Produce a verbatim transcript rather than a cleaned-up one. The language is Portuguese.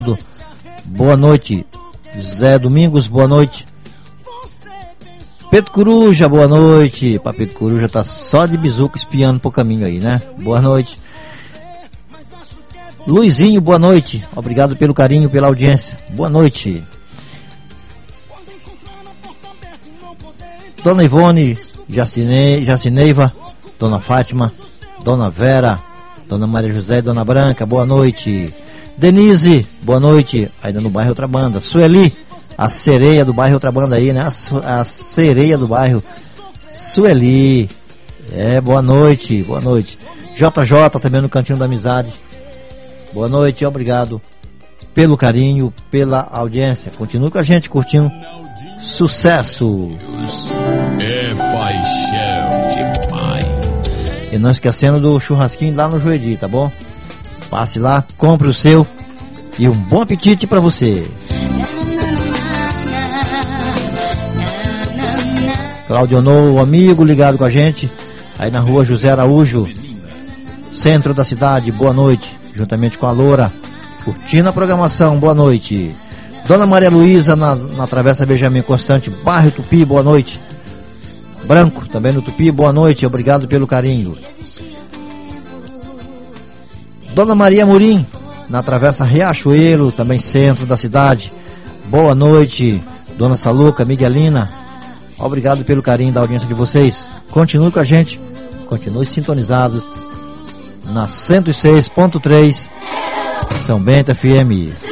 Boa noite. Zé Domingos, boa noite. Pedro Coruja, boa noite. Pra Pedro Coruja tá só de bizuca espiando pro caminho aí, né? Boa noite. Luizinho, boa noite. Obrigado pelo carinho, pela audiência. Boa noite. Dona Ivone, Jacine, Jacineiva, Dona Fátima, Dona Vera, Dona Maria José e Dona Branca, boa noite. Denise, boa noite. Ainda no bairro Outra Banda. Sueli, a sereia do bairro Outra Banda aí, né? A, a sereia do bairro. Sueli, é, boa noite, boa noite. J J também no Cantinho da Amizade. Boa noite, obrigado pelo carinho, pela audiência. Continue com a gente curtindo. Sucesso! É paixão demais. E não esquecendo do churrasquinho lá no Joedi, tá bom? Passe lá, compre o seu e um bom apetite pra você. Claudio Ono, amigo ligado com a gente, aí na rua José Araújo, centro da cidade, boa noite, juntamente com a Loura, curtindo a programação, boa noite. Dona Maria Luísa, na, na Travessa Benjamin Constante, bairro Tupi, boa noite. Branco, também no Tupi, boa noite, obrigado pelo carinho. Dona Maria Murim, na Travessa Riachuelo, também centro da cidade, boa noite. Dona Saluca, Miguelina, obrigado pelo carinho da audiência de vocês. Continue com a gente, continue sintonizado na cento e seis ponto três São Bento F M.